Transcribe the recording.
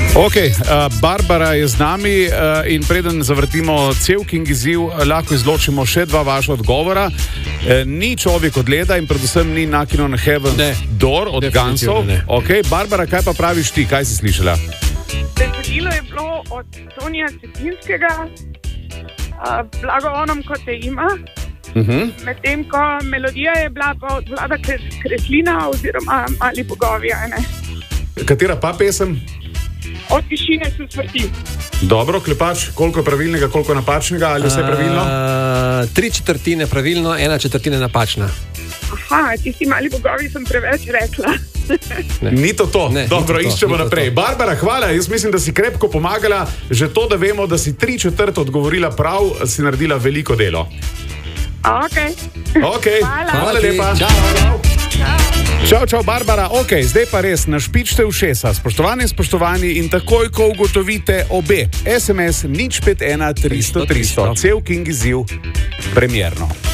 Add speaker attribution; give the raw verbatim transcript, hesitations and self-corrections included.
Speaker 1: Ok, uh, Barbara je z nami uh, in preden zavrtimo cel King izziv, lahko izločimo še dva vaša odgovora. Uh, ni Človek od leda in predvsem ni Knockin' on Heaven's
Speaker 2: Ne.
Speaker 1: Door od Gunsov.
Speaker 2: ne.
Speaker 1: Ok, Barbara, kaj pa praviš ti? Kaj si slišala?
Speaker 3: Besedilo je bilo od Tonija Cetinskega, uh, blago onom, kot te ima.
Speaker 1: Uh-huh.
Speaker 3: Medtem ko melodija je bila pa od Vlada Kres- Kreslina oziroma Mali bogovi. a ne.
Speaker 1: Katera pa pesem?
Speaker 3: Od tišine se svrti.
Speaker 1: Dobro, Klepač, koliko je pravilnega, koliko napačnega, ali vse pravilno?
Speaker 2: Uh, tri četrtine pravilno, ena četrtina napačna.
Speaker 3: Aha, tisti Mali bogovi sem preveč rekla.
Speaker 2: Ne.
Speaker 1: Ni to to.
Speaker 2: Ne,
Speaker 1: Dobro,
Speaker 2: ni to to,
Speaker 1: iščemo
Speaker 2: ni to
Speaker 1: naprej.
Speaker 2: to.
Speaker 1: Barbara, hvala. Jaz mislim, da si krepko pomagala. Že to, da vemo, da si tri četrt odgovorila prav, si naredila veliko delo.
Speaker 3: Okay.
Speaker 1: Okay.
Speaker 3: Hvala.
Speaker 1: Hvala
Speaker 2: Hvala ti.
Speaker 1: lepa.
Speaker 2: Čau.
Speaker 1: Čau, čau, Barbara. Ok, zdaj pa res našpičite ušesa. Spoštovani, spoštovani, in takoj, ko ugotovite obe. S M S nič pet ena tristo tristo. Cel King izziv, premjerno.